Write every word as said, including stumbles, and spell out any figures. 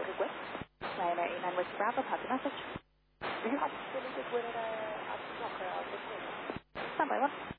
request. nine eight nine Whiskey Bravo, pass the message. Do you have facilities where uh, at soccer at the team? Stand by one.